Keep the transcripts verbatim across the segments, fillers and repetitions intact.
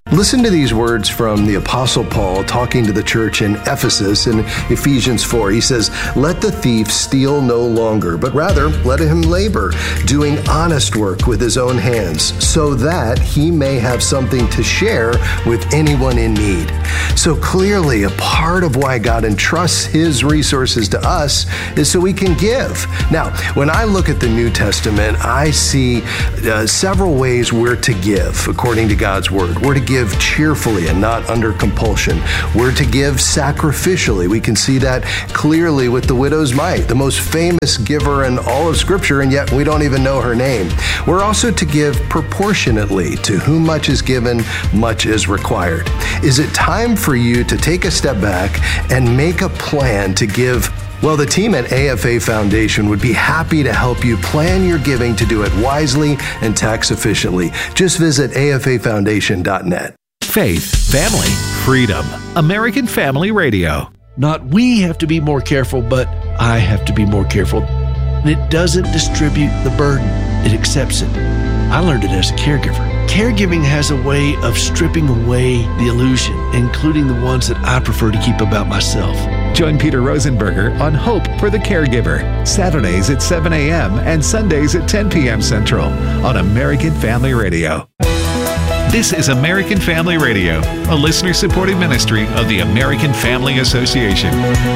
Listen to these words from the Apostle Paul talking to the church in Ephesus in Ephesians four. He says, "Let the thief steal no longer, but rather let him labor, doing honest work with his own hands, so that he may have something to share with anyone in need." So clearly, a part of why God entrusts his resources to us is so we can give. Now, when I look at the New Testament, I see uh, several ways we're to give according to God's word. We're to give cheerfully and not under compulsion. We're to give sacrificially. We can see that clearly with the widow's mite, the most famous giver in all of Scripture, and yet we don't even know her name. We're also to give proportionately. To whom much is given, much is required. Is it time for you to take a step back and make a plan to give? Well, the team at A F A Foundation would be happy to help you plan your giving to do it wisely and tax efficiently. Just visit A F A foundation dot net. Faith, family, freedom. American Family Radio. Not we have to be more careful, but I have to be more careful. And it doesn't distribute the burden. It accepts it. I learned it as a caregiver. Caregiving has a way of stripping away the illusion, including the ones that I prefer to keep about myself. Join Peter Rosenberger on Hope for the Caregiver, Saturdays at seven a.m. and Sundays at ten p.m. Central on American Family Radio. This is American Family Radio, a listener-supported ministry of the American Family Association.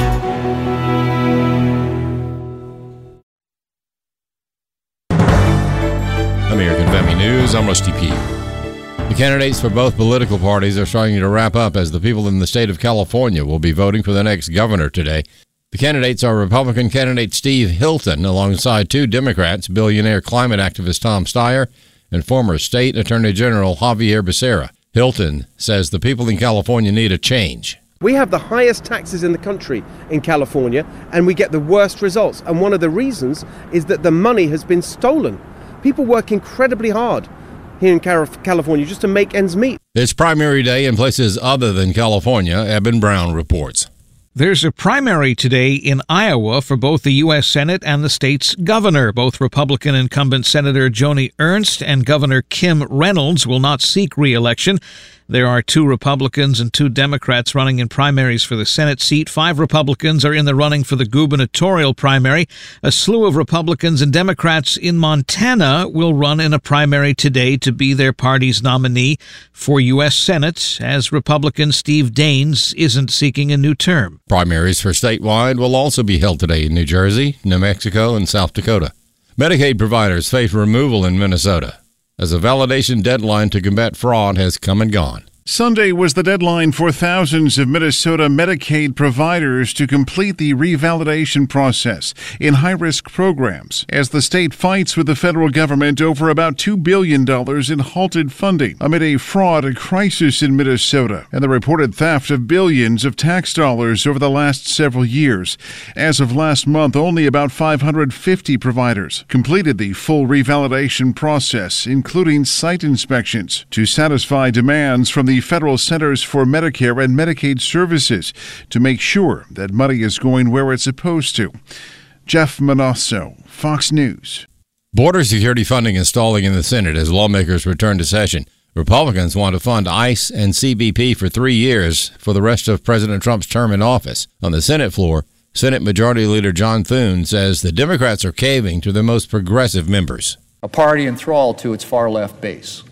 American Family News, I'm Rusty P. The candidates for both political parties are starting to wrap up as the people in the state of California will be voting for the next governor today. The candidates are Republican candidate Steve Hilton alongside two Democrats, billionaire climate activist Tom Steyer and former state attorney general Javier Becerra. Hilton says the people in California need a change. We have the highest taxes in the country in California, and we get the worst results. And one of the reasons is that the money has been stolen. People work incredibly hard here in California just to make ends meet. It's primary day in places other than California, Eben Brown reports. There's a primary today in Iowa for both the U S Senate and the state's governor. Both Republican incumbent Senator Joni Ernst and Governor Kim Reynolds will not seek re-election. There are two Republicans and two Democrats running in primaries for the Senate seat. Five Republicans are in the running for the gubernatorial primary. A slew of Republicans and Democrats in Montana will run in a primary today to be their party's nominee for U S Senate, as Republican Steve Daines isn't seeking a new term. Primaries for statewide will also be held today in New Jersey, New Mexico, and South Dakota. Medicaid providers face removal in Minnesota as a validation deadline to combat fraud has come and gone. Sunday was the deadline for thousands of Minnesota Medicaid providers to complete the revalidation process in high-risk programs as the state fights with the federal government over about two billion dollars in halted funding amid a fraud crisis in Minnesota and the reported theft of billions of tax dollars over the last several years. As of last month, only about five hundred fifty providers completed the full revalidation process, including site inspections, to satisfy demands from the The Federal Centers for Medicare and Medicaid Services to make sure that money is going where it's supposed to. Jeff Manasso, Fox News. Border security funding is stalling in the Senate as lawmakers return to session. Republicans want to fund ICE and C B P for three years for the rest of President Trump's term in office. On the Senate floor, Senate Majority Leader John Thune says the Democrats are caving to their most progressive members. A party enthralled to its far-left base.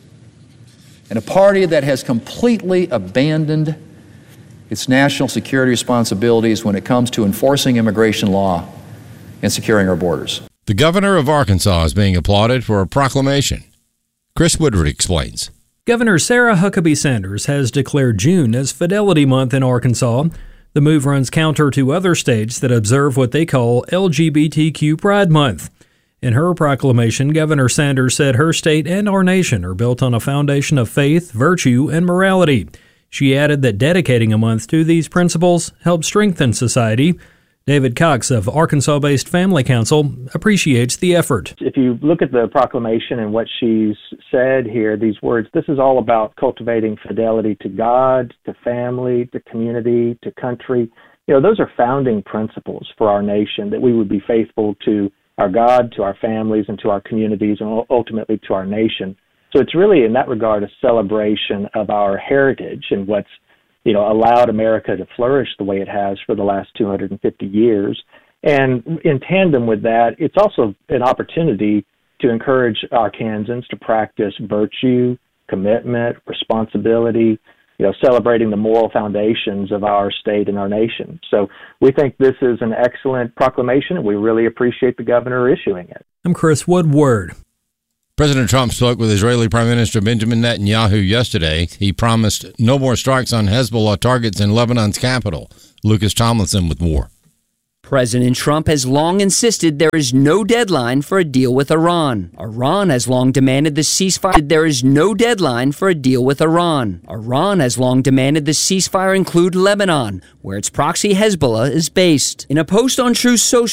And a party that has completely abandoned its national security responsibilities when it comes to enforcing immigration law and securing our borders. The governor of Arkansas is being applauded for a proclamation. Chris Woodward explains. Governor Sarah Huckabee Sanders has declared June as Fidelity Month in Arkansas. The move runs counter to other states that observe what they call L G B T Q Pride Month. In her proclamation, Governor Sanders said her state and our nation are built on a foundation of faith, virtue, and morality. She added that dedicating a month to these principles helps strengthen society. David Cox of Arkansas-based Family Council appreciates the effort. If you look at the proclamation and what she's said here, these words, this is all about cultivating fidelity to God, to family, to community, to country. You know, those are founding principles for our nation, that we would be faithful to our God, to our families, and to our communities, and ultimately to our nation. So it's really, in that regard, a celebration of our heritage and what's, you know, allowed America to flourish the way it has for the last two hundred fifty years. And in tandem with that, it's also an opportunity to encourage Arkansans to practice virtue, commitment, responsibility, you know, celebrating the moral foundations of our state and our nation. So we think this is an excellent proclamation, and we really appreciate the governor issuing it. I'm Chris Woodward. President Trump spoke with Israeli Prime Minister Benjamin Netanyahu yesterday. He promised no more strikes on Hezbollah targets in Lebanon's capital. Lucas Tomlinson with more. President Trump has long insisted there is no deadline for a deal with Iran. Iran has long demanded the ceasefire. There is no deadline for a deal with Iran. Iran has long demanded the ceasefire include Lebanon, where its proxy Hezbollah is based. In a post on Truth Social,